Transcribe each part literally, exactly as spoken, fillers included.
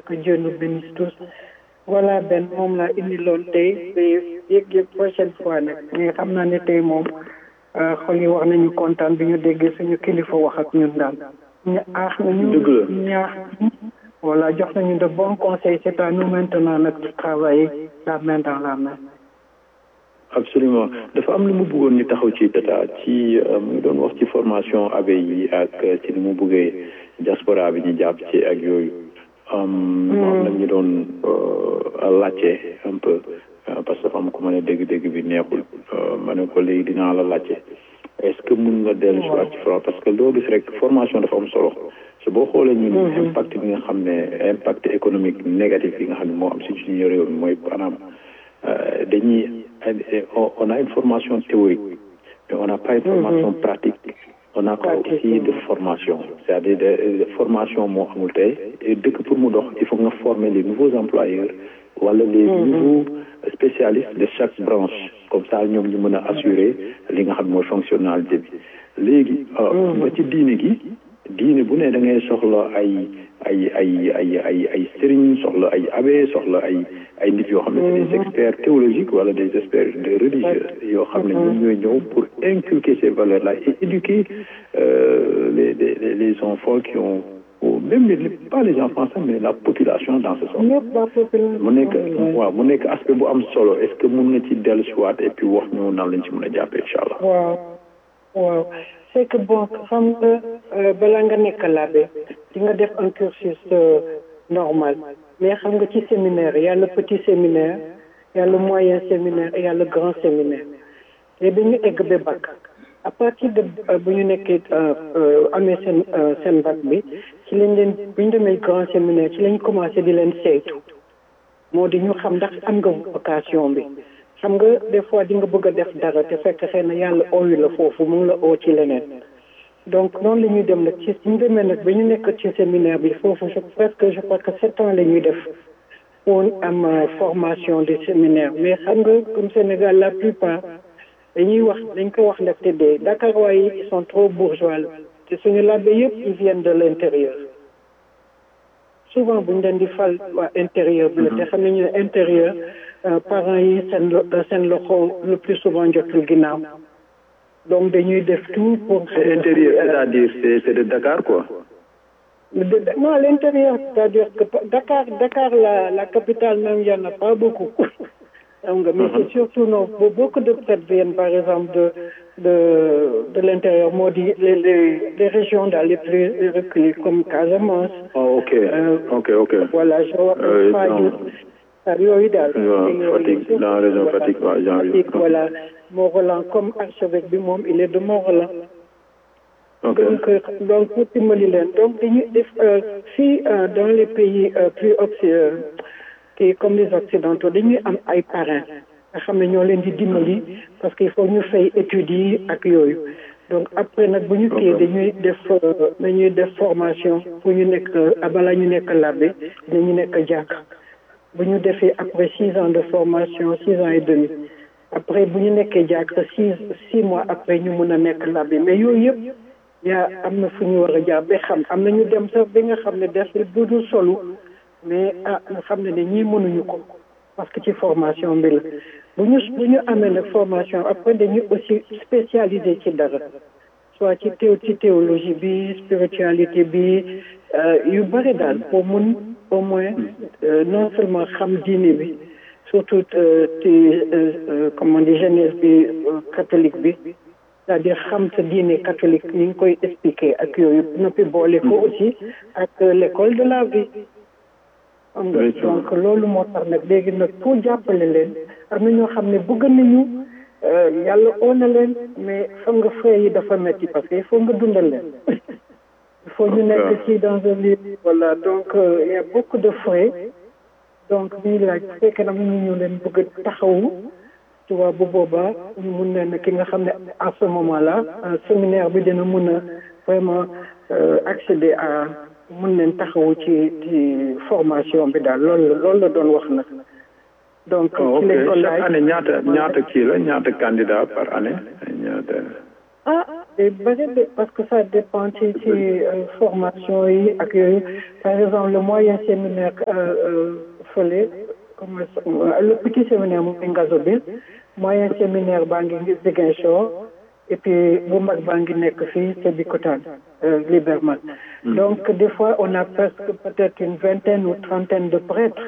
que Dieu nous bénisse tous voilà Ben moom laa indi loon tey mais yëg yëg prochaine fois nag mais xam naa ne tey moom xol yi wax nañu kontaan bi ñu déggee suñu kilifa wax ak ñun daal ñu aax nañu ñaax voilà jox nañu de bons conseils c'est à nous maintenant nag de travailler la main dans la main absolument dafa am lu mu bëggoon ñu taxaw ci tata ci mu doon wax ci formation abbé yi ak ci ni mu bëggee diaspora bi ñu jàpp ci ak yooyu am na ñu doon laajte un peu parce que dafa am ko ma ne dégg-dégg bi neexul ma ne ko léegi dinaa la laajte est-ce que mun nga dellu si waat ci fra parce que loo gis rek formation dafa am solo te boo xoolee ñun impact bi nga xam ne impact économique négatif bi nga xam ne moo am si suñu réew mi mooy maanaam dañuy on a une formation théorique mais on n'a pas une formation pratique on a quoi aussi de formation c'est-à-dire de, de formation moo amul tey dëkk pour mu dox il faut nga former les nouveaux employeurs wala les mm-hmm. nouveaux spécialistes de chaque branche comme ça ñoom ñu mën a assurer li nga xam mooy fonctionnalité bi léegi ba ci diine gi diine bu ne da ngay soxla ay ay ay ay ay ay sëriñ soxla ay abbé soxla ay ay nit yoo xam ne c'est des experts théologiques wala des experts de religieux yoo xam ne ñoom ñooy ñëw pour inculquer ces valeurs là et éduquer euh, les, les les enfants qui ont même les, pas les enfants sax mais la population dans ce sens mu nekk waaw mu nekk aspect bu am solo est-ce que mun nga ci dellu si waat et puis wax ñu nan lañ ci mën a jàppee incha allah waaw waaw c'est que bon xam nga balaa nga nekk l'abbé di nga def un cursus normal mais xam nga ci séminaire y a le petit séminaire y a le moyen séminaire et y a le grand séminaire et dañu egg ba bac à partir de bu ñu nekkee amee seen seen bac bi ci lañ leen bu ñu demee grand séminaire ci lañ commencé di leen saytu moo di ñu xam ndax am nga vocation bi xam nga des fois di nga bëgg a def dara te fekk xëy na yàlla ooyu la foofu mu ngi la oo ci leneen donc noonu la ñuy dem nag ci ñu demee nag ba ñu nekk ci séminaire bi foofu je presque je crois que sept ans la ñuy def pour am formation de séminaire mais xam nga comme Sénégal la plupart dañuy wax dañ ko wax nag te dee Dakar waaye ils sont trop bourgeois te suñu labbe yëpp ils viennent de l'intérieur souvent bu ñu leen di fal waa intérieur bi la te xam nañu ne intérieur parents yi seen seen loxo le plus souvent jotul ginnaaw donc dañuy def tout pour. C'est intérieur, c'est-à-dire c'est c'est de Dakar quoi. De, non, à l'intérieur, c'est-à-dire que Dakar, Dakar la, la capitale même, il n'y en a pas beaucoup. Donc, mais uh-huh. c'est surtout non, beaucoup de prêtres viennent par exemple de de de l'intérieur, moi dit les les les régions là, les plus reculées comme Casamance. Oh, ok, euh, ok, ok. Voilà, je vois euh, pas yooyu daal. Fatick dans la région Fatick waaw genre Fatick voilà Mont-Rolland comme archevêque bi moom il est de Mont-Rolland. ok donc donc pour dimbali leen donc dañuy def fii dans les pays plus occidentaux kii comme les occidentaux dañuy am ay parrains nga xam ne ñoo leen di dimbali parce que il faut ñu fay études yi ak yooyu donc après nag bu ñu téye dañuy def dañuy def formation pour ñu nekk bala ñu nekk l'abbé dañu nekk jàkk. bu ñu defee après six ans de formation six ans et demi après bu ñu nekkee jàkk six six mois après ñu mën a nekk l'abbé mais yooyu yëpp yaa am na fu ñu war a jaar ba xam am na ñu dem sax ba nga xam ne def bu dul solu mais ah nga xam ne ne ñii mënuñu ko parce que ci formation bi la bu ñu bu ñu amee nag formation après dañuy aussi spécialisé ci dara soit ci théo ci théologie bi spiritualité bi yu bëri daal pour mun au moins euh, non seulement xam diine bi surtout ci comment dire jeunesse bi catholique bi c'est-à-dire xam sa diine catholique ni ñu koy expliquer ak yooyu noppi boole ko aussi ak l'école de la vie xam nga donc loolu moo tax nag léegi nag pour jàppale leen am na ñoo xam ne bëgg nañu yàlla oo na leen mais xam nga frais yi dafa metti parce que il faut nga dundal leen il faut ñu nekk ci dans un lieu voilà donc il y a beaucoup de frais donc ñuy laaj bu fekkee nag ñu ñu leen bëgg taxawu tu vois bu boobaa ñu mun leen ki nga xam ne à ce moment là séminaire bi dina mun a vraiment accéder à mun leen taxawu ci ci formation bi daal loolu la loolu la doon wax nag donc ci lañ ko laaj chaque année ñaata ñaata kii la ñaata candidat par année ñaata ah day bëri de parce que ça dépend ci ci formation yi ak yooyu par exemple le moyen séminaire fële comme le petit séminaire mu ngi Ngazobil moyen séminaire baa ngi Ziguinchor et puis bu mag baa ngi nekk fii Sébikotane Liberman donc des fois on a presque peut-être une vingtaine ou trentaine de prêtres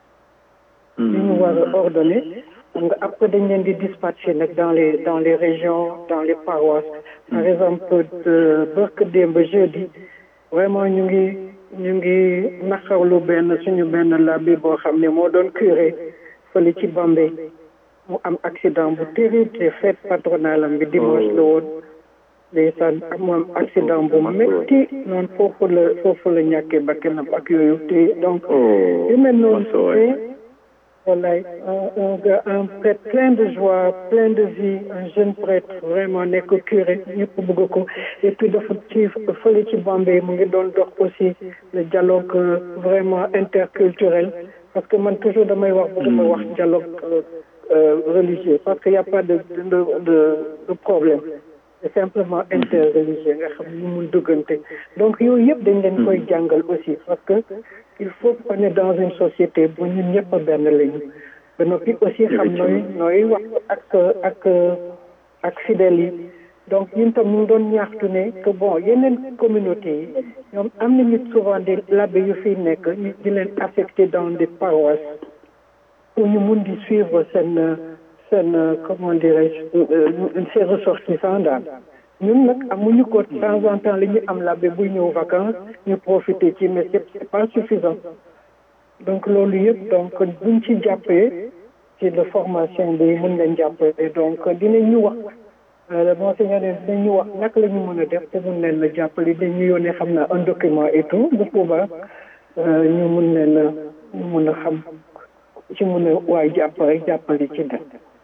yu ñu war a ordonner nga après dañ leen di dispatcher nag dans les dans les régions dans les paroisses par exemple de barke démb jeudi vraiment ñu ngi ñu ngi naqarlu benn suñu benn labbi boo xam ne moo doon curé fële ci Bambey mu am accident bu terrible te fête patronale am bi dimanche la woon ndeysaan mu am accident bu métti noonu foofu la foofu la ñàkkee bakkanam ak yooyu te donc yu mel noonu wallaay un gars un prêtre plein de joie plein de vie un jeune prêtre vraiment nekk curé ñëpp bëgg ko et puis dafa ci fële ci Bambey mu ngi doon dox aussi le dialogue vraiment interculturel parce que man toujours damay wax bëgguma wax dialogue religieux parce que y a pas de de de de problème c'est simplement interreligieux nga xam ni mun duggante donc yooyu yëpp dañ leen koy jàngal aussi parce que il faut qu'on est dans une société bu ñun ñëpp benn lañu ba noppi aussi xam nooy nooy wax ak ak ak fidèles yi donc ñun tam ñu ngi doon ñaaxtu ne que bon yeneen communauté yi ñoom am nañu souvent des l'abbé yu fiy nekk ñu di leen affecté dans des paroisses pour ñu mun di suivre seen seen comment dirais-je ces ressortissants daal ñun nag amuñu ko de temps en temps li ñu am l'abbé buy ñëw vacances ñu profiter ci mais c'est pas suffisant donc loolu yëpp donc buñ ci jàppee ci de formation bi mën nañ jàppale donc dinañ ñu wax monseigneur dinañ ñu wax naka la ñu mën a def pour mun leen la jàppale dañ ñu yónnee xam naa un document et tout bu boobaa ñu mun leen a ñu mun a xam ci mun a waaye jàpp rek jàppale ci def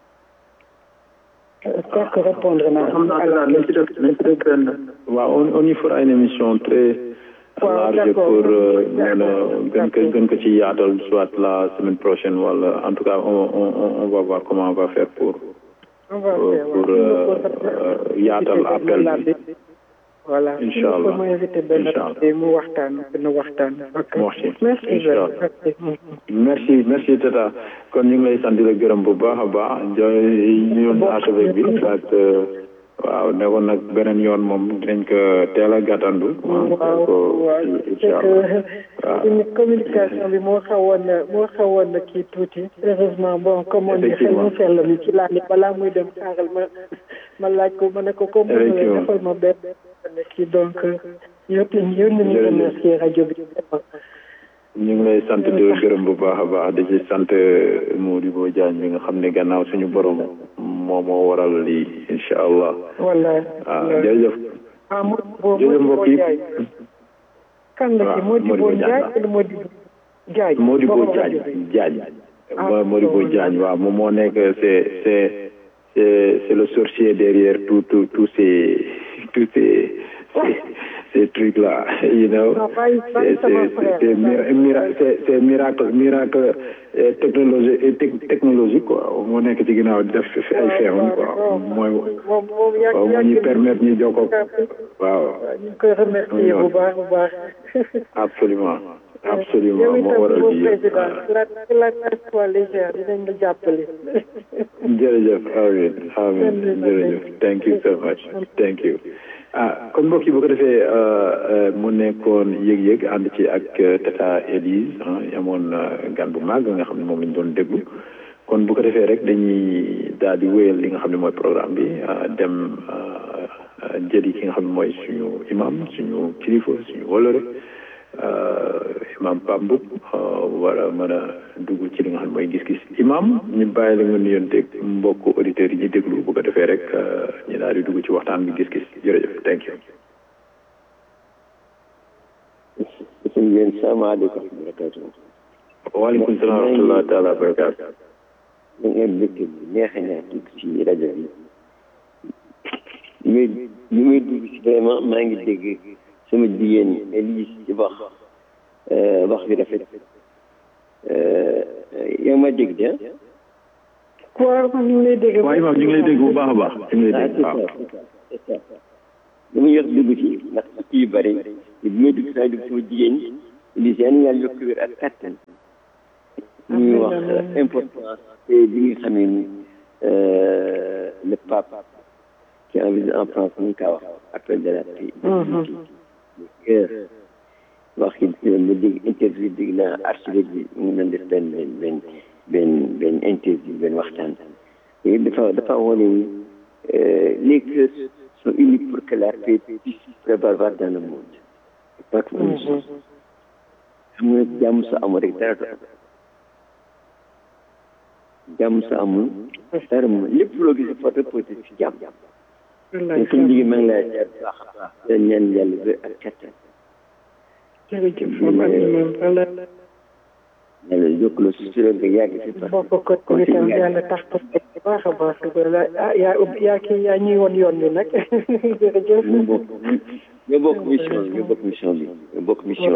j'espère que répondre naa à la question. waaw on on y fera une émission très large pour mën a gën ko gën ko ci yaatal soit la semaine prochaine wala en tout cas on on on va voir comment on va faire pour pour yaatal appel bi. voilà inchallah ma invité benn mu waxtaan benn waxtaan. merci merci merci tata kon ñu ngi lay sant di la gërëm bu baax a baax ñu archevêque bi ak waaw ne ko nag beneen yoon moom dinañ ko teel a gàttandu. waaw waaw c'est que une communication bi moo xawoon na moo xawoon na kii tuuti heureusement bon comme on dit xel mu sell mi ci laa ne balaa muy dem xaaral ma ma laaj ko ma ne ko comme mu ne defal ma benn kii donc yëpp yëpp nañu remercier rajo bi. ñu ngi lay sant di la gërëm bu baax a baax di ci sant Modibo Diagne bi nga xam ne gannaaw suñu borom moo moo waral lii incha allah. wallaay waaw jërëjëf. ah Modibo Diagne. kan la ci Modibo Diagne wala Modibo Diagne. Modibo Diagne Diagne. ah Modibo Diagne waaw moom moo nekk c'est c'est c'est c'est le sorcier derrière tout tout tous ces tous ces ces trucs là, you know. C'est c'est c'est c'est miracle miracle technologie technologie quoi. moo nekk ci ginnaaw di def ay feewam quoi mooy waaw moo ñu permettre ñu jokkoo waaw. ñu koy remercier bu baax bu baax. absolument absolument moo waral di président la la la légère dinañ la jàppale. jërëjëf amiin amiin jërëjëf thank you so much thank you. ah kon mbokk yi bu ko defee mu nekkoon yëg-yëg ànd ci ak tata Élise amoon gan bu màgg nga xam ne moom lañ doon déglu kon bu ko defee rek dañuy daal di wéyal li nga xam ne mooy programme bi dem jëli ki nga xam ne mooy suñu imam suñu kilifa suñu wolore imam Pape Mboup war a mën a dugg ci li nga xam ne mooy gis-gis imam ñu bàyyi la nga nuyonteeg mbokk auditeurs yi ñuy déglu bu ko defee rek ñu daal di dugg ci waxtaan bi gis-gis jërëjëf thank you. sëñ bi salaamaaleykum. waaleykum salaam wa rahmatulah taala wa barakaatu. ñu ngi leen dëkk bi neex a neex dugg ci rajo bi. ñu may ñu may dugg ci vraiment maa ngi dégg sama jigéen Élise ci wax wax bi rafet. yow ma dégg de. waaw ñu ngi lay dégg. waaye moom ñu ngi lay dégg bu baax a baax. ñu ngi lay dégg waaw. dama yor dugg ci ndax ci yu bëri bi may dugg saa dugg sama jigéen li seen yàlla yokk wér ak kattan ñuy wax importance te bi nga xamee ni le pape qui est en visite en France mu ngi kaa wax appel de la paix wax ki ma dégg interview dégg naa archevêque bi mu ngi doon def benn benn benn benn interview benn waxtaan et dafa dafa wone ni les cœurs sont unis pour que la paix puisse prévaloir dans le monde partout où xam nga jàmm sa amul rek dara du jàmm sa amul dara moom lépp loo gis faut reposer ci jàmm te suñu jigéen maa ngi lay jaar baax a baax te ñaan yàlla ba ak kattan jërëjëf moom yàlla yokk la sutura nga yàgg si parce bokk ko ko itam yàlla tax ko baax a baax ah yaa yaa kii yaa ñuy woon yoon bi nag jërëjëf ñu bokk ñu bokk mission bi ñu bokk mission bi ñu bokk mission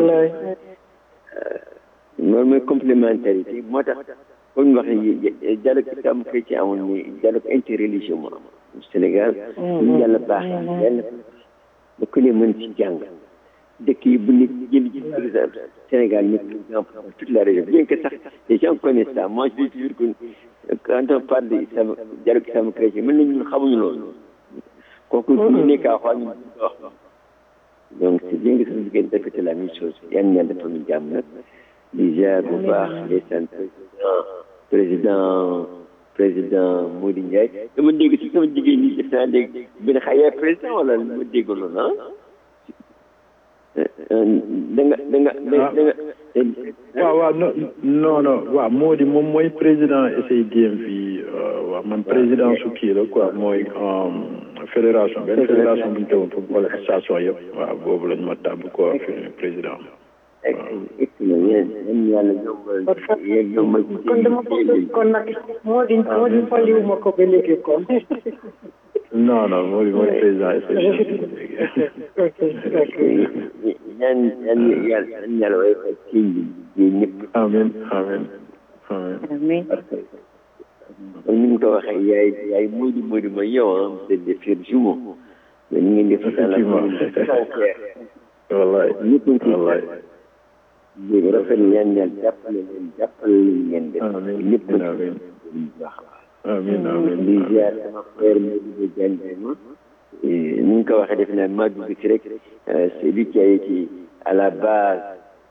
bi loolu mooy complémentarité moo tax comme ñu waxee dialogue islam chrétien amul ni dialogue interreligieux moo am Sénégal ñu yàlla baax yàlla ba ku ne mën ci jàng dëkk yi bu nit jël ci par exemple Sénégal nekk exemple pour toute la région bien que sax les gens connaissent ça moi je dis toujours que quand on parle de islam dialogue islam chrétien mën nañu xamuñu loolu kooku ñu nekk à xool ñu wax donc c'est bien que suñu diggante répéter la même chose yan ñaan dafa ñu jàmm nag di ziar bu baax les sant président président président Mody Ndiaye dama dégg ci sama jigéen ñi def naa dégg benn xay yaay président wala ma dégg loolu ah da nga da nga da nga waaw waaw non non waaw Mody moom mooy président S A D M fii waaw man président su kii la quoi mooy fédération benn fédération bu ñu teewoon pour boole station yëpp waaw boobu lañ ma tàbb quoi président excellent yéen yàlla yombal yéen yombal kon dama bëgg kon nag moo di moo di faliwu ma ko ba léegi kon non non moo di mooy président ñaan ñaan yàlla yàlla way fa ci ñëpp amin amin amin kon ni mu ko waxee yaay yaay Mody Mody mooy yow ah vous êtes des frères jumeaux mais ñu ngi def dans la commune wallaay wallaay léegi rafet ñaan ñaan jàppale leen jàppale leen ngeen def lépp amiin amiin amiin di ziar sama frère Mody Diagne ni nga ko waxee defe naa maa dugg ci rek c'est lui qui a été à la base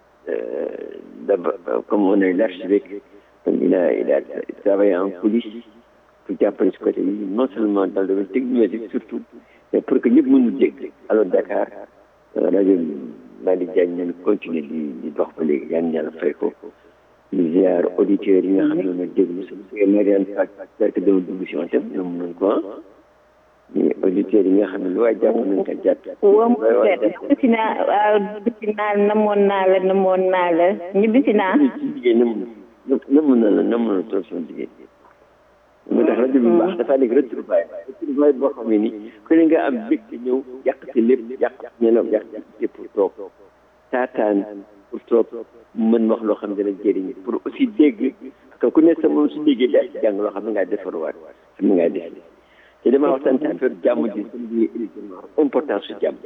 comme on a l'archevêque il a il a travaillé en coulisses pour jàppale ci côté yi non seulement dans le domaine technologique surtout mais pour que ñëpp mënu dégg alors Dakar rajo Mody Diagne nañu continuer di di dox ba léegi yaan yàlla fay ko di ziar auditeurs yi nga xam ne ñoo déglu su fekkee Mariane Fack barke dama dugg si woon tam ñoom nañ ko mais auditeurs yi nga xam ne lu waay jàpp nañ ko jàpp waaw ñibbisi naa waaw ñibbisi naa namoon naa la namoon naa la ñibbisi naa jigéen nam namoon na la namoon na trop sama jigéen moo tax rajo bi baax dafa nekk retrouvaille retrouvaille boo xam ne ni ku ne nga am bég te ñëw yàq si lépp yàq ñelaw yàq lépp pour toog taataan pour toog mën wax loo xam ne dana jëriñ pour aussi dégg parce que ku ne sa moom su déggee daa ci jàng loo xam ne ngaa defarwaat xam ne ngaa def te damaa waxtaan ci affaire jàmm ji suñu importance su jàmm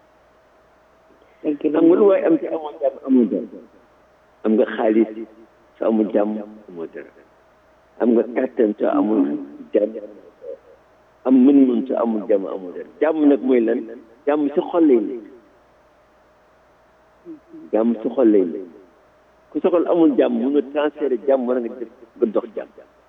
xam nga lu waaye am ci amoo jàmm amoo jàmm am nga xaalis su amul jàmm amoo dara am nga kàttan su amul jàmm am mën-mën su amul jàmm amul dara jàmm nag mooy lan jàmm si xol lay nekk jàmm si xol lay nekk ku sa xol amul jàmm mun nga transféré jàmm wala nga def nga dox jàmm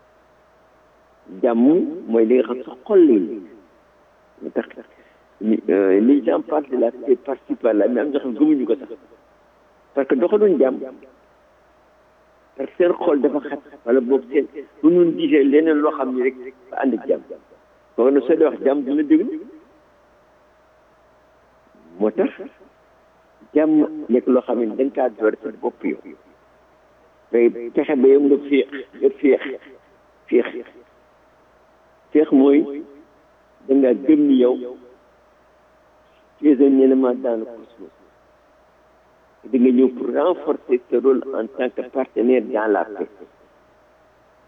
jàmm mooy li nga xam sa xol lay nekk nga tax les gens parlent de la paix par-ci par-là mais am ñoo xam gëmuñu ko sax parce que doxaluñ jàmm parce que seen xol dafa xat wala boobu seen mënuñ gisee leneen loo xam ni rek ba ànd ak jàmm boo na soo dee wax jàmm dina déglu moo tax jàmm nekk loo xam ne dañ kaa door sa bopp yow mais fexe ba yow nga féex nga féex féex féex mooy da ngaa gëm ni yow tu es un élément dans le cosmos da nga ñëw pour renforcer ce rôle en tant que partenaire dans la paix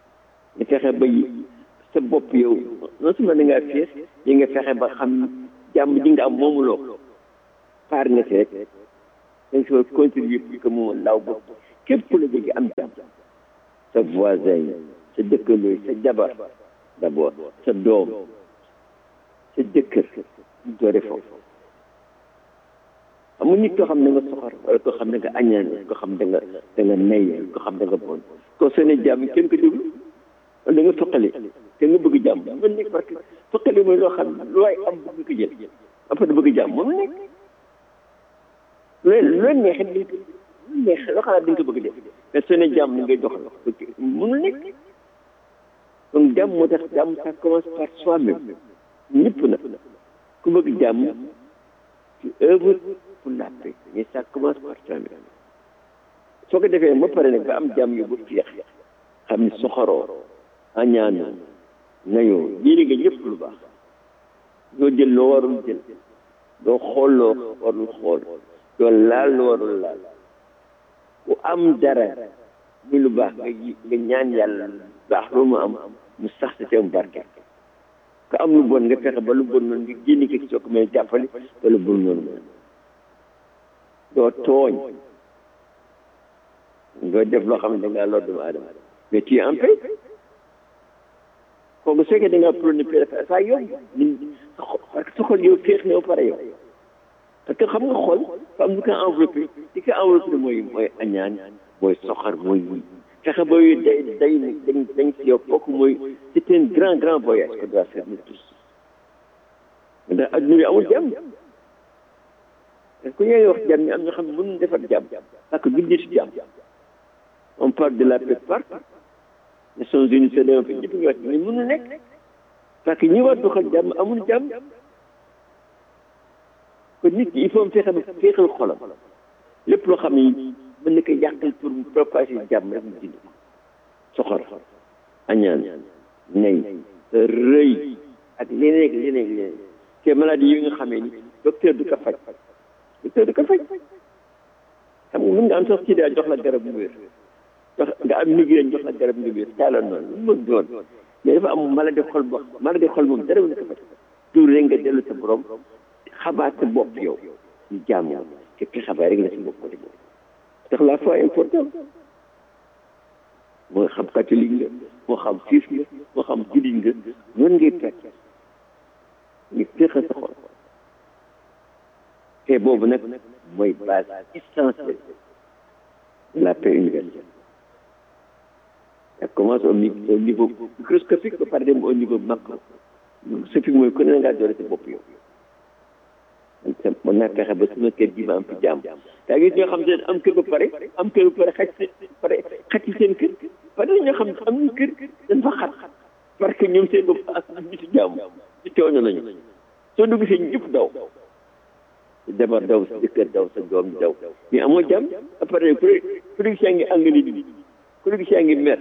nga fexe ba sa bopp yow non seulement da ngaa féex yi nga fexe ba xam jàmm ji nga am moomuloo paar nga si rek da nga si war contribuer pour que mu law ba képp ku la jege am jàmm sa voisin yi sa dëkkandoo yi sa jabar d'abord sa doom sa jëkkër doore foofu amul nit koo xam ne nga soxor wala koo xam ne nga añaan koo xam da nga da nga nay koo xam da nga bon koo soo ne jàmm kenn ko déglu wala da nga foqale te nga bëgg jàmm mën nekk parce que foqale mooy loo xam lu waay am bëgg ko jël après da bëgg jàmm moom nekk loolu loolu neexit di lu neex loo xalaat di nga ko bëgg def mais soo ne jàmm ni ngay doxal mënul nekk donc jàmm moo tax jàmm ça commence par soi-même ñëpp na ku bëgg jàmm tu œuvres pour la paix mais ça commence par soi-même soo ko defee ba pare nag ba am jàmm yu ba fiix xam ni soxoroo añaanoo nayoo yéene nga ñëpp lu baax doo jël loo warul jël doo xool loo warul xool doo laal loo warul laal ku am dara muy lu baax nga nga ñaan yàlla baax loolu mu am mu sax sa teem barke ku am lu bon nga fexe ba lu bon noonu nga génne ko ci soo ko may jàppale ba lu bon noonu doo tooñ doo def loo xam ne da ngaa lor doomu aadama mais tu es en paix kooku su fekkee da ngaa prôné paix dafa saa yomb nit parce que sa xol yow féex na ba pare yow parce que xam nga xol fa am lu ko enveloppé li ko enveloppé mooy mooy añaan mooy soxar mooy wuy fexe ba yooyu day day dañ dañ si yow kooku mooy c'est un grand grand voyage que doit faire nous tous ndax adduna bi amul jàmm ku ñooy wax jàmm ñi am ñoo xam ne mënuñ defar jàmm parce que duñ si jàmm on parle de la paix partout Nations Unies c'est un peu ñëpp ñu wax mais mënu nekk parce que ñi war doxal jàmm amul jàmm kon nit ki il faut mu fexe ba féexal xolam lépp loo xam ne mën na ko yàqal pour mu propager jàmm rek mu dindi ko soxor añaan nay rëy ak leneen ak leneen ak leneen te maladie yi nga xamee ni docteur du ko faj docteur du ko faj xam nga mën nga am sax ci daa jox la garab bu wér jox nga am migraine jox la garab nga wér taaloon noonu lu mu doon mais dafa am maladie xol bo maladie xol moom dara du ko faj tuur rek nga dellu sa borom xabaar sa bopp yow ñu jaamu te ki xabaar rek la sa bopp ko def ndax la foi important moo xam catholique nga moo xam juif nga moo xam jullit nga noonu ngay fekk ñu féexal sa xol te boobu nag mooy base essentielle de la paix universelle ça commence au niveau microscopique ba pare dem au niveau macro microscopique mooy ku ne ngaa doole sa bopp yow mën naa fexe ba sama kër gi ma am fi jàmm daa gis ñoo xam ne am kër ba pare am kër ba pare xaj si pare xaj ci seen kër parce que ñoo xam ne am nañ kër dañ fa xat parce que ñoom seen bopp ak ñu si jàmm ci coono lañu soo dugg si ñëpp daw sa jabar daw sa jëkkër daw sa doom daw mais amoo jàmm après production ngi angali bi production ngi mer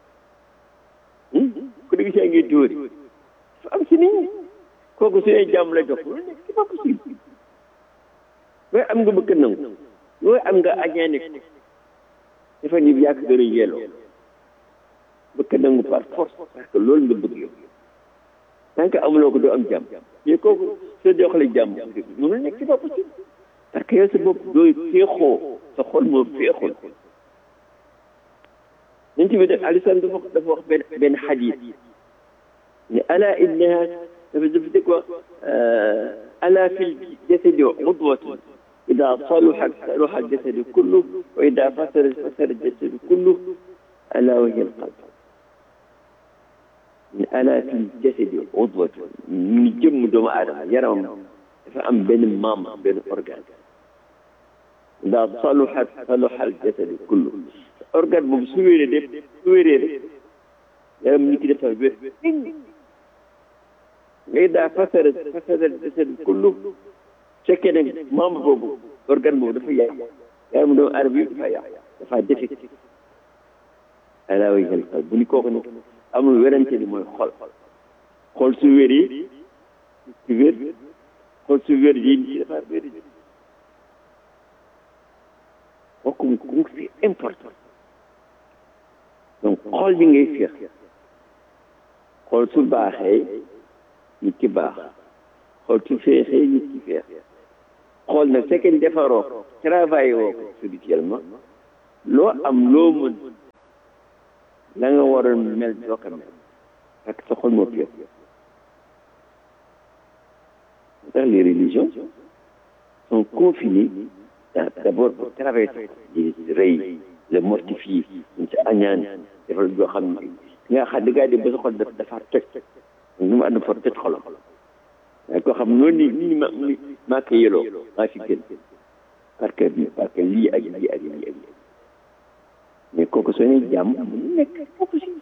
production ngi dóori dafa am si nit ñi kooku su ne jàmm la jox lu nekk c'est pas possible looy am nga bëgg nangu looy am nga añaane ko dafa ni yàq gën a yelloo bëgg nangu par force parce que loolu nga bëgg yow tant que amuloo ko doo am jàmm mais kooku soo joxlee jàmm mënul nekk c'est pas possible parce que yow sa bopp dooy féexoo sa xol moo féexul nañ ci bi def alisan dafa dafa wax benn benn xadiis ne ala innaha dafa dafa dëkk wax ala fil jasadi udwatun ida saluhat saluha aljasadu kullu wa ida fasada fasada aljasadu kullu ala wa hiya alqalb ala fil jasadi udwatun ñu jëmm doomu aadama yaramam dafa am benn membre benn organe ida saluhat saluha aljasadu kullu organe boobu su wéree def su wéree rek yaram nit ki dafa wér ngay daa fasara fasara jasad kullu fekkee ne membre boobu organe boobu dafa yàq yaram doomu aadama yi dafa yàq dafa défectif ala way xel xol bu ni kooku nag amul werante ni mooy xol xol su wéree su wér xol su wér yi dafa wér kooku kooku c'est important donc xol bi ngay féex xol su baaxee nit ki baax xool su feexee nit ki feex xool nag fekkee defaroo ko travaillé woo ko spirituellement loo am loo mën la nga waroon mel doo ko mel parce que sa xol moo feex ndax les religions sont confinées d'abord pour travailler di rëy le mortifier ñu sa añaan defal yoo xam ne nga xam ne gars yi ba sa xol dafa toj nu mu ànd fa toj xolam waaye koo xam noonu ni ni ma ni maa ko yeloo maa fi gën parce que parce que lii ak lii ak lii ak lii mais kooku soo nee jàmm mu nekk foofu si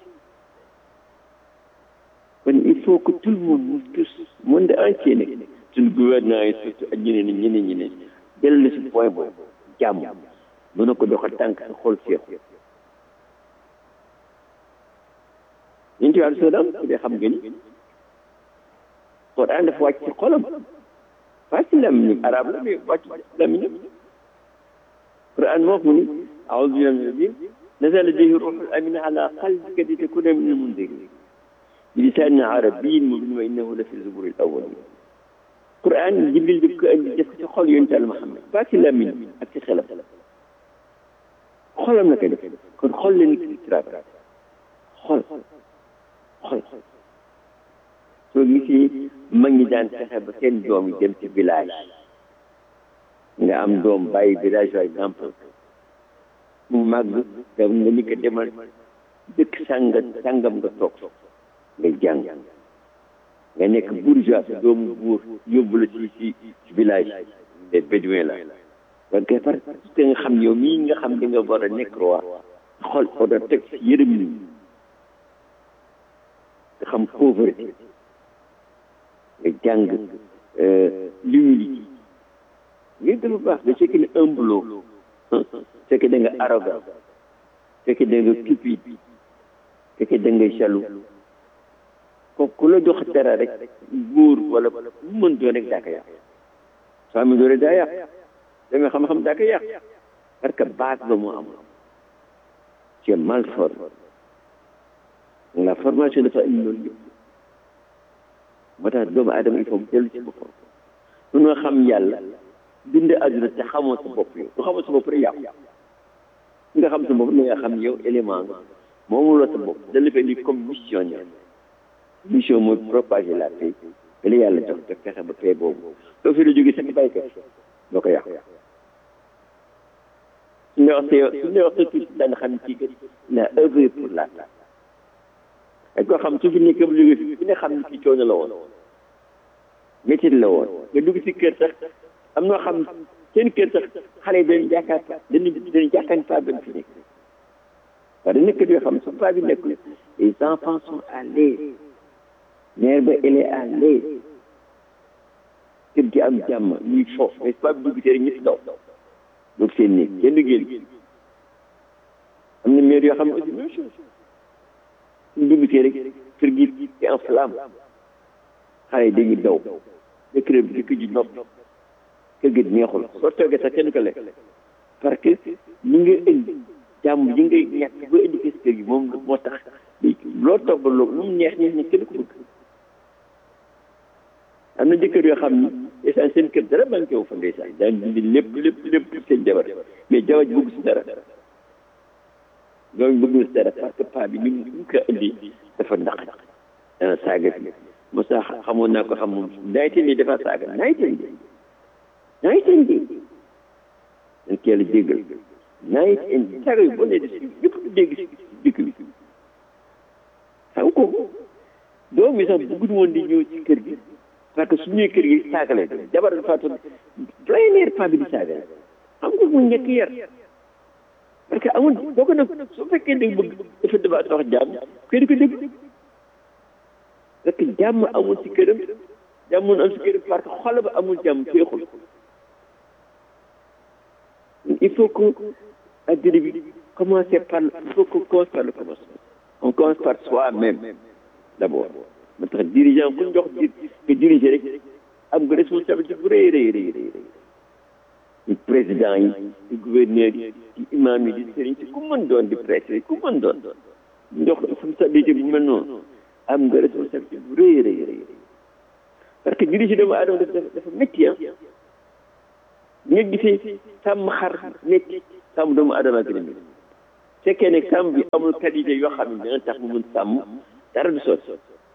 kon il faut que tout le monde nous tous monde entier nekk suñu gouvernement yi surtout ak ñeneen ñi ñeneen ñi ne dellu si point boobu jàmm mën na ko doxal tànk sa xol feexu ñun ci wàllu soodam su dee xam nga ni Quran dafa wàcc ci xolam pas ci làmmiñam arab la mais wàcc ci làmmiñam Quran moo mu ni a'uuzu billahi mina rajim nazala bihi ruuhul amin ala qalbika litakuna minal munzirin bi lisaanin arabiyyin mubiin wa innahu la fi zuburil awwalin Quran Jibril di ko indi def ko ci xol yonent Yàlla Muhammad pas ci làmmiñ ak ci xelam xolam la koy def kon xol la nit ki travail xol xol soo gisee mag ñi daan fexe ba seen doom yi dem ci village nga am doom bàyyi village par exemple mu màgg nga nga ni ko demal dëkk sànga sàngam nga toog nga jàng nga nekk bourgeois sa doomu buur yóbbu la ci ci ci village des bédouins la parce que parce que nga xam yow mii nga xam di nga war a nekk roi xol ko da teg si yërëm ni nga xam pauvreté nga jàng l'humilité lii dafa baax da fekk ne humble fekk da nga arrogant fekk da nga cupide fekk da nga jaloux kooku ku la jox dara rek góor wala mu mën doon rek daa ko yàq soo amee doole daa yàq da nga xam-xam daa ko yàq parce que base ba moo am tu es mal formé la formation dafa indi loolu yëpp moo tax doomu aadama il faut mu dellu ci boppam munoo xam yàlla bind àdduna te xamoo sa bopp yow su xamoo sa bopp rek yàqu nga xam sa bopp ni nga xam yow élément nga moomuloo sa bopp da la fa indi comme missionnaire mission mooy propager la paix ba la yàlla jox te fexe ba paix boobu soo fi la jógee sa bàyyi ko doo ko yàqu su ñu wax su ñu wax sa tuuti daan xam ci que il a œuvré pour la paix ak koo xam su fi nekk bu jógee fi ku ne xam ni kii coono la woon métit la woon nga dugg si kër sax am noo xam seen kër sax xale yi dañu jàkkaar dañu dañu jàkkaar paa bi fi nekk parce que nekk yoo xam su paa bi nekkul les enfants sont à l'aise mère ba elle est à l'aise kër gi am jàmm ñuy foof mais paa bi dugg see rek ñëpp daw donc seen néeg kenn du génn am na mère yoo xam ne aussi même chose suñ dugg see rek kër gi ci en flamme xale yi dañuy daw dëkk dëkk ji nopp kër gi neexul soo toogee sax kenn ko lekk parce que li nga indi jàmm ji ngay ñàkk ba indi kër kër gi moom moo tax loo togg loolu lu mu neex neex ñi kenn ko bëgg am na jëkkër yoo xam ni ndeysaan seen kër dara manqué wu fa ndeysaan daan dindi lépp lépp lépp seen jabar mais jabar ji bëgg si dara loolu bëgg si dara parce que paa bi ni mu ko indi dafa ndax dana saaga fi mo sax xamoon naa ko xam moom naayteen bi dafa saaga naayteen bi naayteen bi dañ keel jéggal naayteen bi saaga yu bonee di si ñëpp du dégg si dëkk bi xam ko doom yi sax bëgguñu woon di ñëw ci kër gi parce que su ñëwee kër gi saaga lay doon jabar dafa toog plein air paa bi di saaga xam nga mu ñekk yar parce que amul boo ko nag su fekkee da bëgg dafa dafa wax jàmm kër ko dégg parce que jàmm amul ci këram jàmm am ci këram parce que xol ba amul jàmm féexul il faut que addina bi commencer par il faut qu'on commence par le commencement on commence par soi-même d'abord moo tax dirigeant ku ñu jox dir nga diriger rek am nga responsabilité bu rëy rëy rëy rëy ci président yi ci gouverneur yi ci imam yi di sëriñ ci ku mën doon di prêtre ku mën doon jox responsabilité bu mel noonu am nga responsabilité bu rëy rëy rëy parce que julli si doomu aadama dafa dafa métti ah nga gisee sàmm xar métti sàmm doomu aadama gën a métti fekkee ne sàmm bi amul qualité yoo xam ne dina tax mu mën sàmm dara du sotti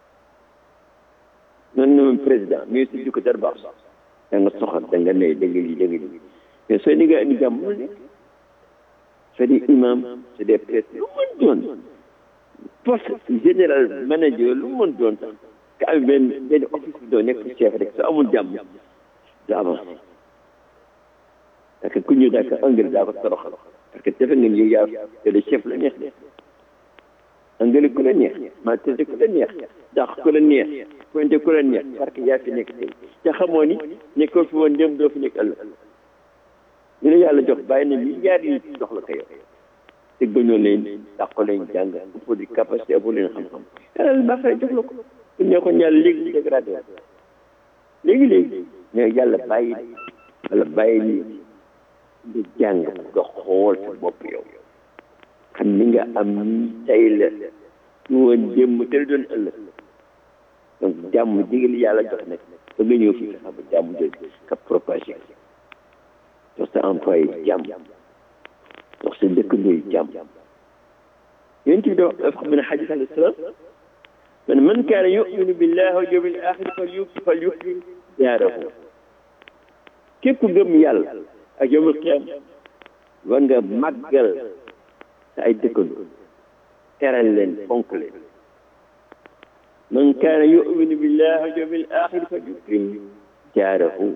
noonu moom président ministre du ko dara baax da nga soxal da nga ne da nga lii da nga lii mais soo ni nga indi jàmm mu nekk c'est des imams c'est des prêtres lu mën doon poste général manager lu mën doon sax ka am benn benn office bi doo nekk chef rek soo amul jàmm du avancé parce que ku ñu daa ko engrais daa ko toroxal parce que defe nga ñu yaa te le chef la neex engrais ku la neex maa tëdd ku la neex dàq ku la neex pointe ku la neex parce que yaa fi nekk tey te xamoo ni nekkoo fi woon dem doo fi nekk ëllëg ñu ne yàlla jox bàyyi na milliards yi jox la ko yow te gëñoo leen dàq leen jàng pour di capacité pour leen xam-xam yàlla baax na jox la ko su ne ko yàlla léegi ñu dégradé léegi léegi mais yàlla bàyyi yàlla bàyyi ni nga jàng nga xool sa bopp yow xam ni nga am nii tey la ñu woon démb te la doon ëllëg donc jàmm digal yàlla jox nag ba nga ñëw fii nga xam jàmm jooju ka propagé jox sa employé jàmm jox sa dëkkandoo jàmm yonent bi dafa xam ne xadis alayhi salaam man man kaana yuminu billahi wal yawmil axir fal yukrim jaarahu képp ku gëm yàlla ak yawmul qiyaama war nga màggal sa ay dëkkandoo teral leen fonk leen man kaana yuminu billahi wal yawmil axir fal yukrim jaarahu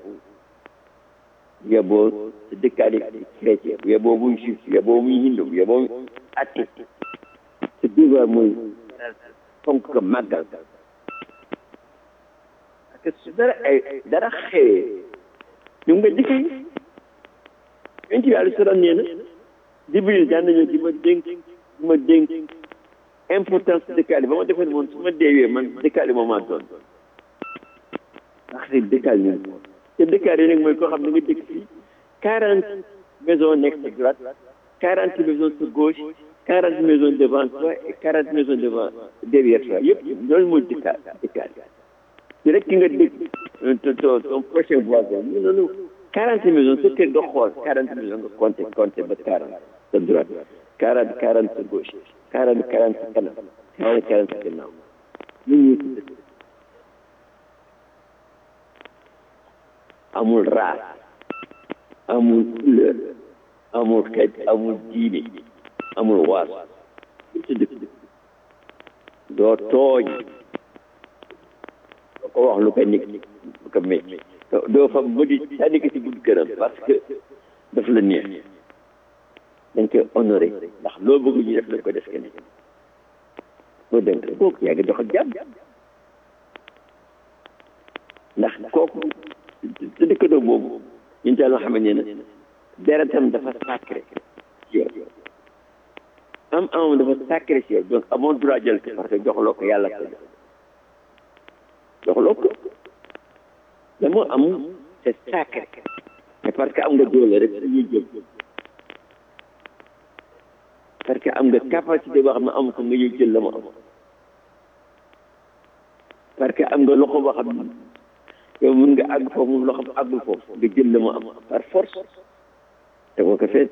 yaboo sa dëkkaale chrétien yaboo muy juif yaboo muy hindu yaboo muy athée sa devoir mooy fonk ko màggal parce que su dara ay dara xewee ñu nga jëkkee yonent bi alayhi salaam nee na Jibril daan nañu di ma dénk di ma dénk importance dëkkaale ba ma defoon moom su ma deewee man dëkkaale moom maa doon ndax si dëkkaale ñu te dëkkaale yi nag mooy koo xam ne nga dëkk fii quarante maisons nekk sa droite quarante maisons sa gauche quarante maisons devant toi et quarante maisons devant derrière toi yëpp loolu mooy dëkkaale dëkkaale ci rek ki nga dëkk ton ton prochain voisin ñu noonu quarante maisons sa kër nga xool quarante maisons nga compté compté ba quarante sa droite quarante quarante sa gauche quarante quarante sa kanam quarante quarante sa gannaaw ñun ñii ci dëkk amul race amul couleur amul xeet amul diine amul waas ci dëkk doo tooñ doo ko wax lu ko nekk lu ko métti doo fa bëdi sànni ko ci bunt këram parce que daf la neex dañ koy honoré ndax loo bëgg ñu def lañ ko def kenn loo dénk kooku yaa ngi doxal jàmm ndax kooku te dëkkandoo boobu ñun daal loo xam ne ne deretam dafa sacré ci yow am amam dafa sacré ci yow donc amoon droit jël ko parce que joxloo ko yàlla ko joxloo ko la moo am c'est sacré mais parce que am nga doole rek dañuy jël parce que am nga capacité boo xam ne am ko nga ñëw jël la mu am parce que am nga loxo boo xam ne yow mën nga àgg foofu moom loxo àggul foofu nga jël la mu am par force te boo ko fees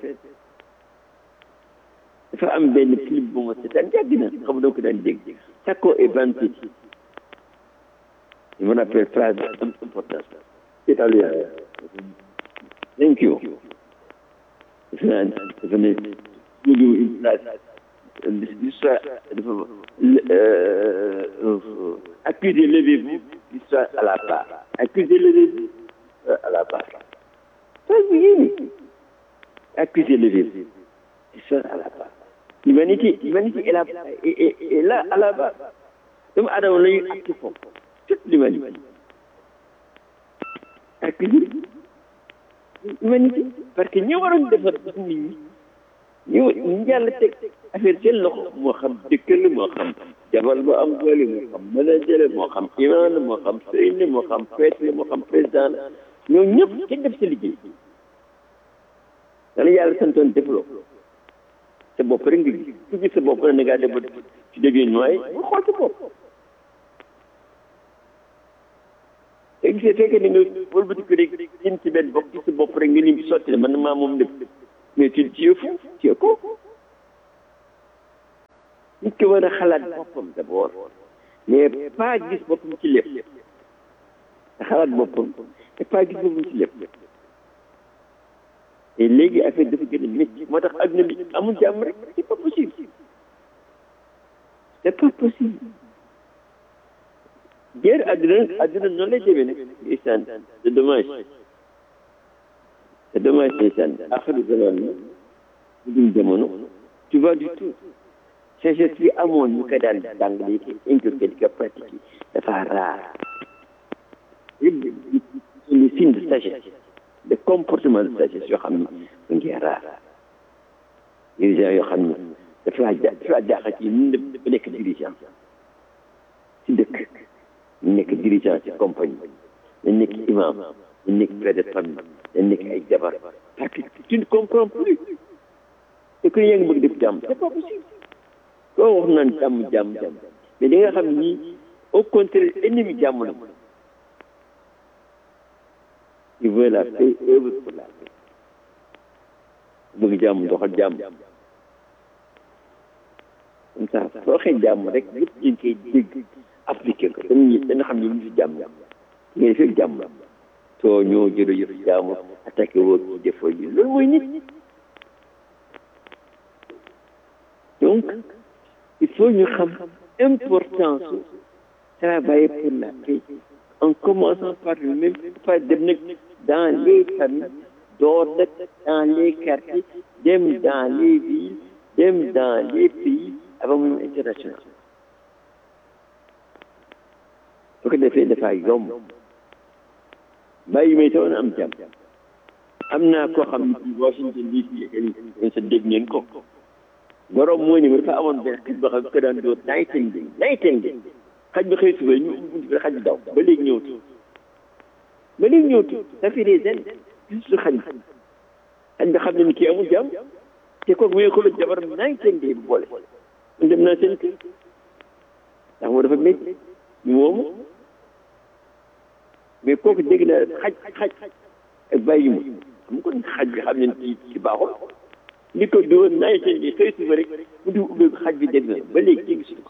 dafa am benn clip bu ma seetaan yàgg na xam doo ko daan dégg Sacco e Vanzetti je me rappelle phrase am importance italien thank you defe naa dafa ne ñu une phrase l'histoire dafa accusez levez-vous l'histoire à la part accusez levez-vous à la part phrase bi yéene accusez levez-vous l'histoire à la part l'humanité l'humanité est là est, est là à la base doomu aadama la ñuy acte foofu toute l'humanité accusez l'humanité parce que ñi waroon defar nit ñi ñu ñu yàlla teg affaire seen loxo moo xam dëkkal la moo xam jabar ba am doole moo xam manager la moo xam imam la moo xam sëriñ la moo xam prêtre la moo xam président la ñoom ñëpp kenn def sa liggéey dana yàlla santoon defloo sa bopp rek nga gis ku gis sa bopp na ngaa dem ba ci déggee noy mu xool sa bopp te gisee fekkee ne nga wëlbati ko rek lim ci benn bopp ci sa bopp rek nga lim ci sotti ne man maa moom lépp mais tu tu es fou tu es con nit ki war a xalaat boppam d'abord mais pas gis boppam ci lépp te xalaat boppam te pas gis boppam ci lépp et léegi affaire dafa gën a métti moo tax adduna bi amul jàmm rek c'est pas possible c'est pas possible guerre adduna adduna noonu lay demee nag ndeysaan c'est dommage c'est dommage ndeysaan axiru zaman la duñ jamono tu vois du tout sagesse bi amoon ñu ko daan jàngale ki inculqué di ko pratiquer dafa rare yëpp les signes de sagesse de comportement de sagesse yoo xam ne mu ngi rare dirigeant yoo xam ne dafa laa ja dafa laa jaaxal ci ñun dafa nekk dirigeant ci dëkk ñu nekk dirigeant ci compagnie dañ nekk imam dañ nekk père de famille dañ nekk ay jabar parce que tu ne comprends plus te ku yaa ngi bëgg def jàmm c'est pas possible koo wax naan jàmm jàmm jàmm mais da nga xam ne ñii au contraire ennemi jàmm la il veut la paix œuvre pour la paix bëgg jàmm doxal jàmm comme ça soo waxee jàmm rek yëpp ñu ngi koy dégg appliqué ko dañuy dana xam ne ñu fi jàmm ngeen fekk jàmm soo ñoo jëlo yëf jàmm attaqué woo ci defoo yi loolu mooy nit donc il faut ñu xam importance su travailler pour la paix en commençant par lui-même par dem nag dans les familles door nag dans les quartiers dem dans les villes dem dans les pays avant même international su ko defee dafa yomb bàyyi may tawoon am jàmm am naa koo xam ne ci Washington D C yéen sa dégg ngeen ko borom moo ni ma dafa amoon benn xaj boo xam ne ko daan dóor nightingale nightingale xaj bi xëy suba ñu ubbi xaj bi daw ba léegi ñëwtu ba léegi ñëwtu ça fait des années juste xaj bi xaj bi xam ne ni kii amul jàmm te kooku mu ngi ko la jabaram nightingale bu boole man dem naa seen kër ndax moo dafa métti ñu moomu mais kooku dégg naa xaj xaj ak bàyyi ma xam kon xaj bi xam ne ci ci baaxul li ko dóor nightingale xëy suba rek mu di ubbi xaj bi dégg na ba léegi dégg suñu ko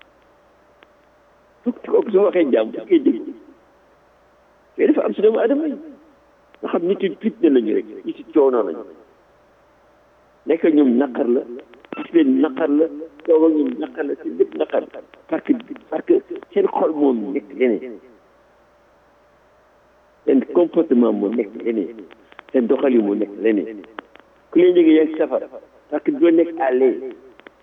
fukk kooku su waxee jàmm fu koy dégg te dafa am si doomu adama yi nga xam nit yi fitna lañu rek nit yi coono lañu nekk ñoom naqar la gis leen naqar la toog ak ñoom naqar la seen lépp naqar parce que parce que seen xol moom nekk leneen seen comportement moo nekk leneen seen doxali moo nekk leneen ku leen jógee yaa ngi safar parce que doo nekk à l'aise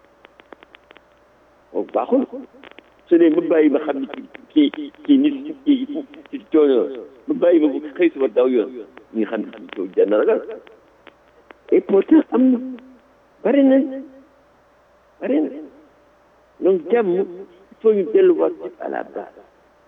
boobu baaxul su dee ba bàyyi ba xam ne ci ci ci nit ci ci coono ba bàyyi ba bu xëy suba daw yoon ñu xam ne ci coono jar na ragal et pourtant am na bari na bari na donc jàmm il faut ñu delluwaat à la base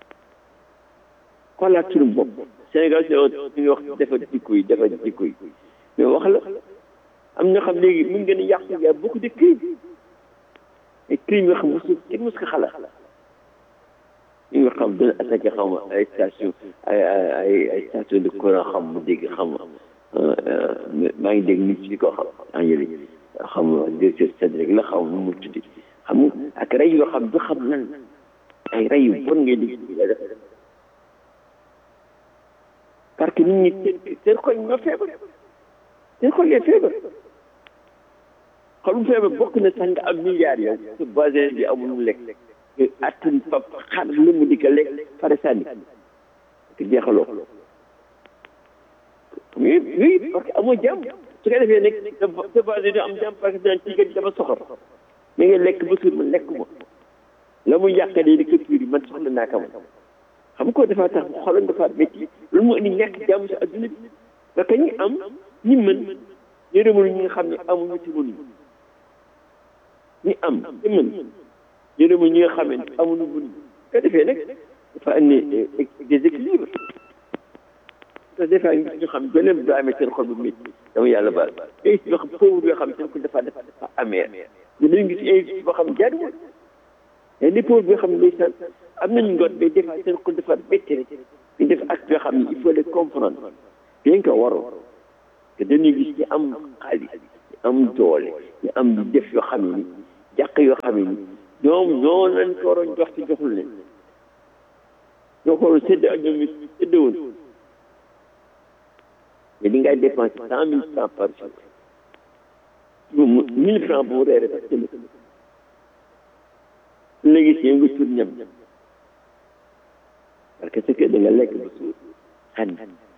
xoolaat suñu bopp Sénégal si ñu ngi wax defar jikko yi defar jikko yi mais wax la am ñoo xam léegi mu ngi gën a yàqu y a beaucoup de crimes et crimes yoo xam mosu kenn mos ko xalaat ñu nga xam dana attaqué xam ay station ay ay ay station de courant xam mu dégg xam maa ngi dégg nit ñi ko xam en yële xam directeur sedd rek la xam nu mu tuddi xam ak rey yoo xam du xam lan ay rey yu bon ngay dégg la def parce que nit ñi seen seen xol ñoo feebar seen xol yee feebar xolum feebar bokk na sax nga am milliards yow su basé bi amul mu lekk attan fa xar lu mu di ko lekk pare sànni te jeexaloo oui oui parce que amoo jàmm su ko defee nag sa basé du am jàmm parce que daan ci gën dafa soxor mi nga lekk ba suur ma lekk ma la muy yàqalee di ko tuuri man soxla naa ko xam ko dafa tax xolam dafa métti loolu moo indi ñàkk jàmm si adduna bi parce que ñi am ñi mën yërëmul ñi nga xam ne amuñu ci mënuñu ñi am ñi mën yërëmul ñi nga xam ne amuñu mënuñu ko defee nag dafa andi déséquilibre parce que des fois ñu xam beneen doo amee seen xol bu métti dama yàlla baal ay yoo xam pauvre yoo xam seen xol dafa dafa dafa amee ñu dañu gis ay boo xam jaaduwul et les pauvres yoo xam ne ndeysaan am nañu ngoot mais des fois seen xol dafa métti rek ñu def acte yoo xam ne il faut les comprendre bien que waroo te dañuy gis ñu am xaalis ñu am doole ñu am di def yoo xam ne jàq yoo xam ne ñoom ñoo lañ ko waroon jox te joxul leen ñoo ko waroon sédd ak ñoom it séddewoon mais li ngay dépensé cent mille francs par jour moom mille francs bu reere sax jënd léegi si nga tur ñam parce que ce que da nga lekk ba suur xan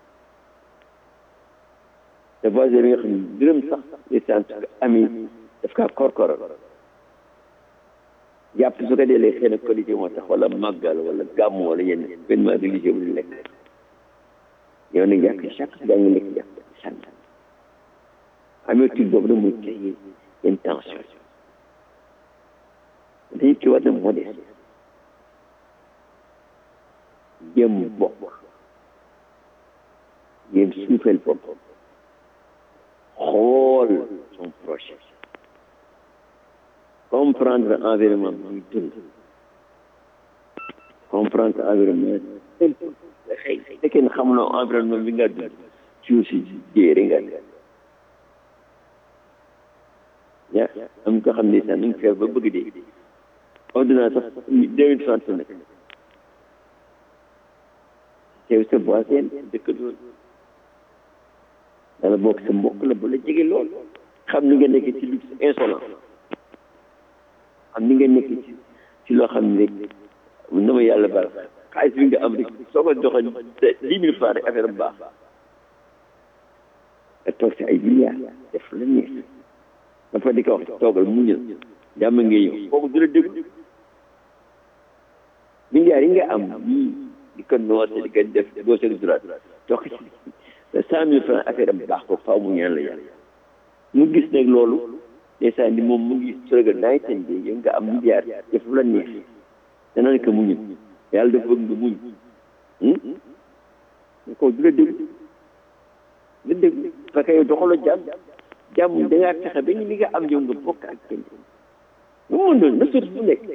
te voisin bi nga xam ne dërëm sax li sant ami daf kaa korkoral jàpp su ko deelee xëy na qualité moo tax wala màggal wala gàmm wala yenn événement religieux bu ñu lekk yow nag yàq chaque daa nga lekk yàq sant amee tuuti boobu nag muy créer intention dañu ci war na modeste jéem bokk jéem suufeel bopp xool son projet comprendre environnement bi muy dund comprendre environnement xëy fekkee ne xamuloo environnement bi nga dund ci aussi jéere nga ya am ko xam ne sax nañ feer ba bëgg dee ordonnance sax deux mille trente nag teew sa voisin dëkk doon dana bokk sa mbokk la ba la jege lool xam ni nga nekk ci luxe insolent xam ni nga nekk ci ci loo xam ne rek na ma yàlla baal xaalis bi nga am rek soo ko joxoon dix mille francs rek affaire bu baax nga toog si ay milliards def la neex dafa di ko wax toogal mu ñëw jàmm nga yow kooku du la déglu milliards yi nga am yii di ko noote di ko def gauche ak droite toog ci cent mille francs affaire am baax ko faaw mu ñaan la yàlla mu gis nag loolu ndeysaan ni moom mu ngi soroga naay ten de yow nga am milliards def la neex danañ ko muñu yàlla dafa bëgg nga muñ kooku du la déglu du la déglu parce que yow doxaloo jàmm jàmm dangaa fexe ba ñu li nga am yow nga bokk ak kenn mu mën doon na sot fu nekk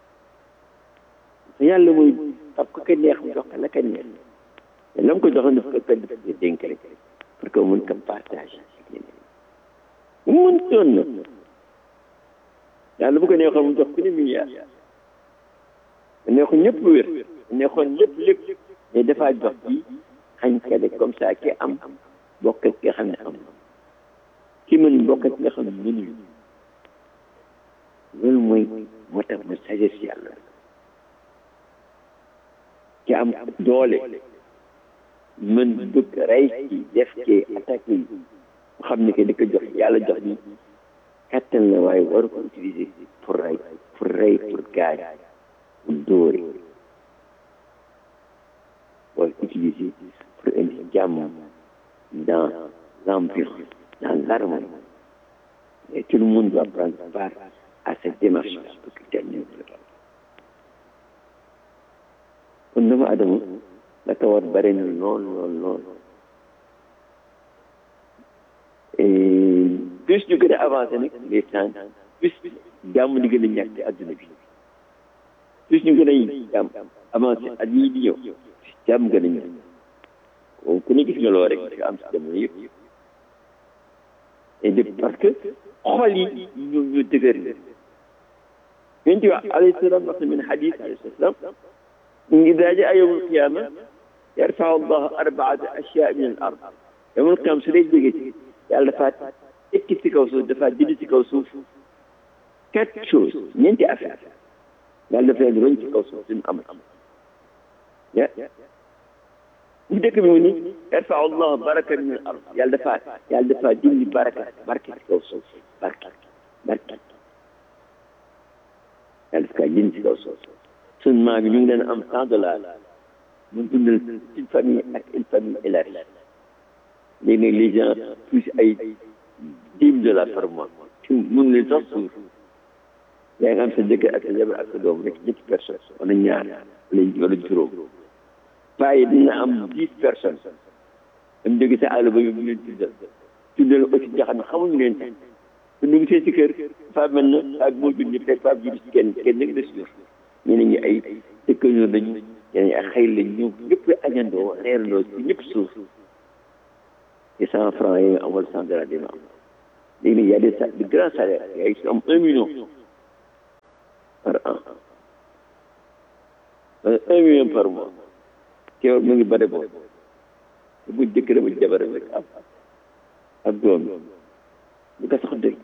yàlla mooy ab ko ka neex mu jox ko la ka neex te la mu ko joxoon daf ko ko def ko dénk rek pour que mën ko partage ak ñeneen mu mën doon na yàlla bu ko neexoon mu jox ku ne milliard mu neexoon ñëpp wér mu neexoon ñëpp lépp mais dafaa jox bi xañ ka de comme ça ki am bokk ak ki nga xam ne am ki mën bokk ak nga xam ne mënuñu loolu mooy moo tax mu sagesse yàlla ki am doole mën bëgg rey ci def ci attaque yi mu xam ne que di ko jox yàlla jox ni kattan la waaye waru ko utiliser pour rey pour rey pour gaañ pour dóore waru ko utiliser pour indi jàmm dans l'ambiance dans l'harmonie et tout le monde doit prendre part à cette démarche pour que termine kon dama adama la ko war bare na lool lool lool plus ñu gën a avancé nag les temps plus jàmm di gën a ñàkk ci adduna bi plus ñu gën a jàmm avancé at yii di ñëw jàmm gën a ñëw ku ne gis nga loo rek nga am si jamono yëpp et de parce que xol yi ñu ñu dëgër la yéen ci wax alayhi salaam wax na min hadis alayhi salaam ngi daaje a yawmul qiyaama yarfau allahu arbaata ashyaa min al ard yawmul qiyaama su dee jógee ci yàlla dafa tekki ci kaw suuf dafa dindi ci kaw suuf quatre choses ñeenti affaire yàlla dafa leen roñ ci kaw suuf suñu am ya bu dëkk bi mu ni yarfau allahu baraka min al ard yàlla dafa yàlla dafa dindi baraka barke ci kaw suuf barke barke yàlla dafa dindi ci kaw suuf suñu maam yi ñu ngi leen am cent dollars mu dundal une famille ak une famille élargie léegi nag les gens plus ay dix dollars par mois ci mun leen sax suur yaa ngi am sa jëkkër ak sa jabar ak sa doom rek ñetti personnes wala ñaar wala wala juróom paa yi dina am dix personnes dam jóge sa àll ba yóbbu leen tuddal tuddal aussi nga xam ne xamuñu leen sax te ñu ngi seen ci kër faa mel na ak moo jur ñëpp rek faa jur ci kenn kenn nag des jur ñeneen ñi ay dëkkandoo dañu ñeneen ak xëy lañ ñëw ñëpp añandoo reerandoo si ñëpp suuf te cent francs yi nga amoon cent dollars dina am léegi nag y a des de grands salaires y a am un million par an un million par mois teewul mu ngi bare boobu te bu jëkkër ba jabar rek am ak doom bu ko sax dégg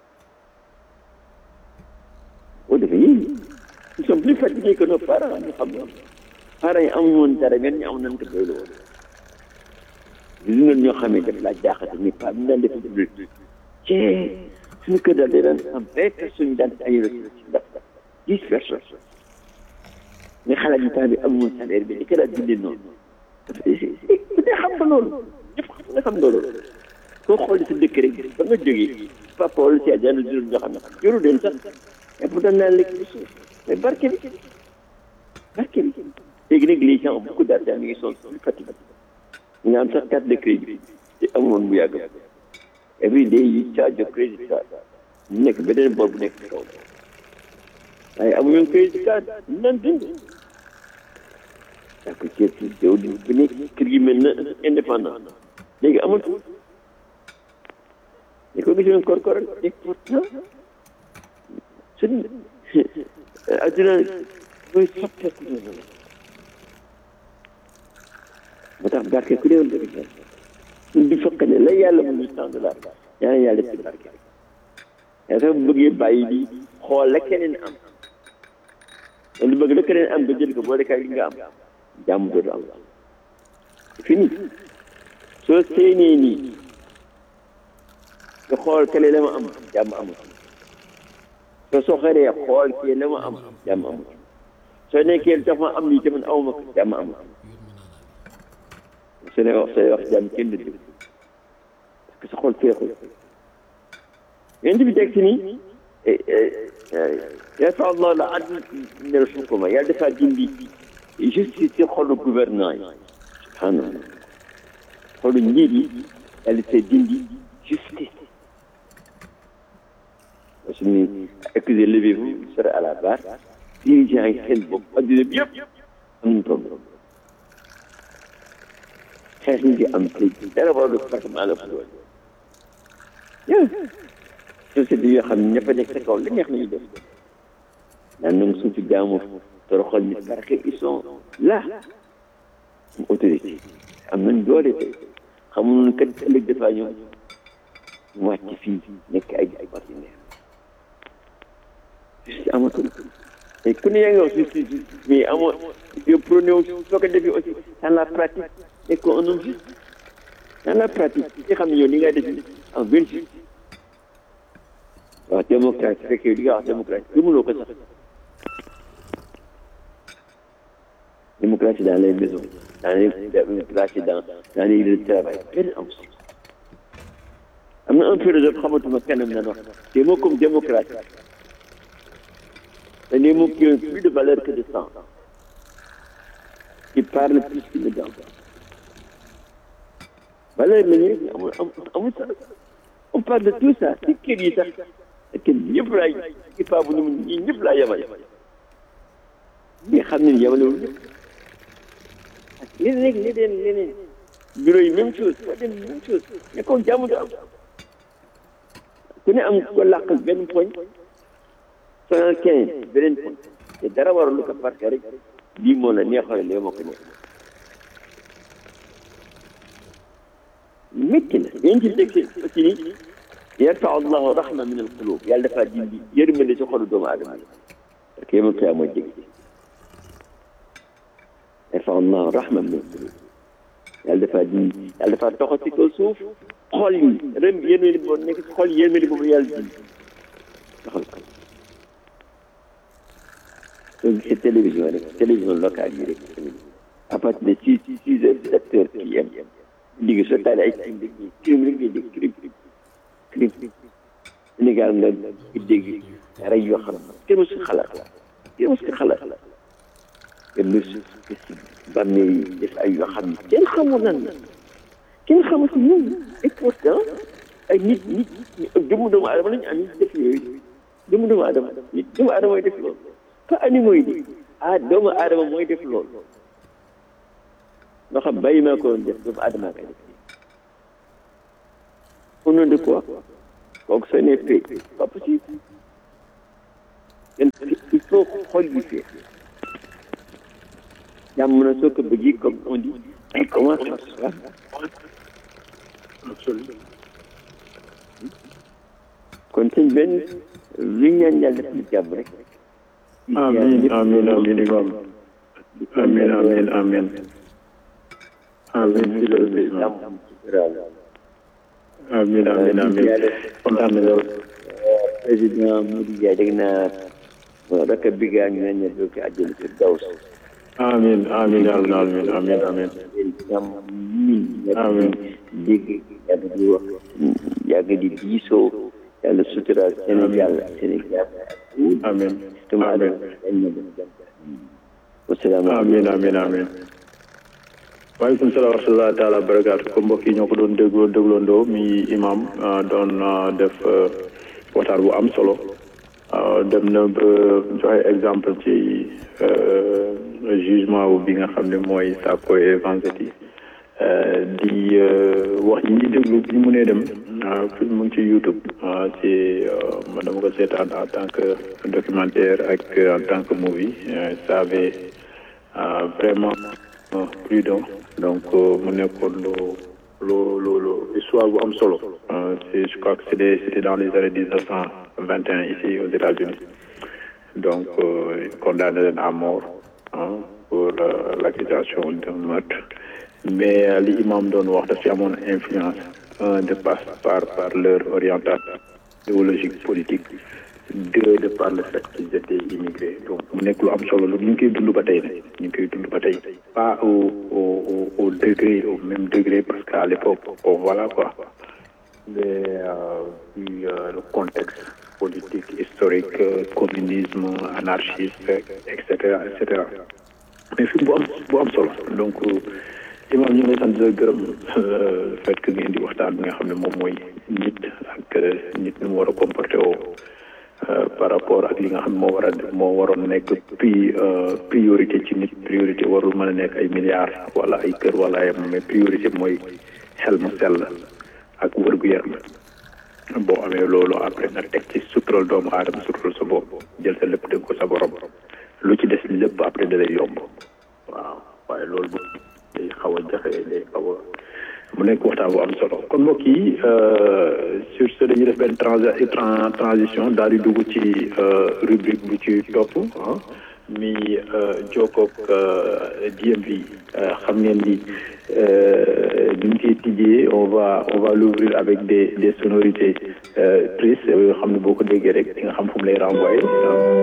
au defee yii ils sont plus fatigués que nos parents ñu xam loolu parents yi amuñu woon dara ngeen ñu am nañ ko doylu woon gis nga ñoo xamee daf laa jaaxate ni pa mi daan def dul ci suñu kër daal day daan am vingt personnes daan ay ci ndaf dix personnes nga xalaat ñu temps bi amuñu salaire bi di ko daal dundee noonu bu dee xam nga loolu ñëpp nga xam nga loolu koo xool si dëkk rek ba nga jógee papa wala si àjjana juróom ñoo xam ne yoru den sax mais bu doon naan lekk bi suuf mais barke bi barke bi léegi nag les gens ont beaucoup d'argent mais ils sont plus fatigués nga am sax carte de crédit te amoon bu yàgg every day you charge your credit card mu nekk beneen bor bu nekk ci kaw waaye amuñu credit card nan dund daa ko ceeb si jaww di bu nekk kër gi mel na indépendant léegi amul ñu ko gisoon korkoral et pourtant suñ adduna mooy soppeeku noonu moo tax barke ku néewoon dëgg sa suñ di fekk ne la yàlla mu ñu cent dollars yaa ngi yàlla def ci barke yaa sax bu bëggee bàyyi di xool la keneen am lu bëgg la keneen am nga jël ko boo dekkaa li nga am jàmm dootu am fini soo séenee nii nga xool kële la ma am jàmm amul soo soxaree xool kii la ma am jàmm amul soo nekkee lu tax ma am lii tamit awma ko jàmm amul su ne wax sooy wax jàmm kenn du dégg parce que sa xol feexul yéen bi teg si nii yarfa allahu la adl min al hukuma yàlla dafa dindi justice ci xolu gouvernant yi subhanallah xolu njiit yi yàlla see dindi justice su ñu accusé levez-vous vous serez à la barre dirigeants yi seen bopp adduna bi yëpp am nañu problème xeex ñu ngi am tey dara war a def département la fu société yoo xam ne ñëpp a nekk sa kaw la neex nañu def daan nangu suuf si jaamu toroxal nit parce que ils sont là comme autorité am nañ doole tey xamuñu kat ëllëg dafaa ñëw ñu wàcc fii nekk ay ay partenaire justice amatul et ku ne yaa ngi wax justice mais amoo yow prôné wu soo ko defee aussi dans la pratique et que un homme juste dans la pratique nga xam ne yow li nga def en vingt-huit waaw démocratie fekkee li nga wax démocratie gëmuloo ko sax démocratie dans les maisons dans les démocratie dans dans les lieux de travail benn am si am na un philosophe xamatuma kanam na wax des mots comme démocratie c'est des mots qui ont plus de valeur que de sens qui parlent plus que de gens valeur la ñu amul amul sax on parle de tout ça ci kër yi sax kër ñëpp laay ci paa bu nu mu ñii ñëpp laa yemale mais xam ne yemalewul ñëpp léeg-léeg leneen leneen bureau yi même chose foo dem même chose mais kon jàmm du am ku ne am ko làqal benn poñ cent quinze beneen poñ te dara warul ko parce que rek lii moo la neexoon lee moo ko neex métti na yéen ci dégg aussi ni yarfa allahu rahma min al qulub yàlla dafa dindi yërmande ci xolu doomu aadama yi parce que yéen a mooy dégg yarfa allahu rahma min al qulub yàlla dafa dindi yàlla dafa toxal ci kaw suuf xol yi ren yërmande boobu nekk ci xol yi yërmande boobu yàlla dindi toxal ko soo gisee télévision rek télévision locale yi rek à partir de six six heures sept heures P M léegi soo taalee ay crime rek crime rek ngay dégg crime crime Sénégal nga dégg rey yoo xam ne kenn mosu ko xalaat kenn mosu ko xalaat kenn mosu ko si bàmmeel yi def ay yoo xam ne kenn xamul nan la kenn xamul si ñun et pourtant ay nit nit doomu doomu aadama lañu am def yooyu doomu doomu aadama nit doomu aadama mooy def loolu pas animaux yi di ah doomu aadama mooy def loolu loo xam bàyyi maa ko def doomu aadama koy def au nom de quoi kooku soo nee paix pas possible il faut xool yi fee jàmm na soo ko bëggee comme on dit on commence par soi. Absolument. kon sëñ benn li ñaan yàlla def ñu jàmm rek. amiin amiin amiin imam amiin amiin amiin amiin si loolu imam amiin amiin amiin kontaan na lool. président Modou Ndiaye dégg naa rakk bi gaañ nañ ne doo ko àjjana ci Daws. amiin amiin amiin amiin amiin amiin amiin dégg yàgg di wax yàgg di diisoo yàlla suturaal Sénégal Sénégal amiin amiin amiin amiin amiin waaleykum salaam wa rahmatulah taala barakaatu ko mbokk yi ñoo ko doon dégloo dégloondoo mi imam doon def waxtaan bu am solo dem na ba joxe exemple ci jugement bi nga xam ne mooy Sacco et Vanzetti di wax ñi déglu bi ñu mënee dem fi mu ngi ci YouTube ci man dama ko seetaan en tant que documentaire ak en tant que movie ça avait vraiment plus d'un donc mu nekkoon lu lu lu lu histoire bu am solo c'est je crois que c'était c'était dans les années mille neuf cent vingt et un ici aux États-Unis donc condamné leen à mort pour l'accusation d'un meurtre mais li imam doon wax daf ci amoon influence un de par par par leur orientation idéologique politique deux de par le fait qu'ils étaient immigrés donc mu nekk lu am solo lu ñu ngi koy dund ba tey nag ñu ngi koy dund ba tey pas au au au degré au même degré parce qu'à l'époque bon voilà quoi mais euh, puis euh, le contexte politique historique euh, communisme anarchiste et cetera et cetera mais fi bu am bu am solo donc imam ñu ngi lay sant di gërëm fait que ngeen di waxtaan bi nga xam ne moom mooy nit ak nit ni mu war a comporté woo par rapport ak li nga xam ne moo war a moo waroon nekk pri priorité ci nit priorité warul mën a nekk ay milliards wala ay kër wala ay mais priorité mooy xel mu sell ak wér-gu-yaram boo amee loolu après nga teg ci sutural doomu aadama sutural sa bopp jël sa lépp dégg ko sa borom lu ci des lépp après da lay yomb waaw waaye loolu bu day xaw a jafe day xaw a mu nekk waxtaan bu am solo kon mbokk yi sur ce dañuy def benn transition daal di dugg ci rubrique bu ci topp mi jokkoog D M V xam ngeen ni ni ñu koy tijjee on va on va l'ouvrir avec des des sonorités tristes yoo xam ne boo ko déggee rek di nga xam fu mu lay renvoyer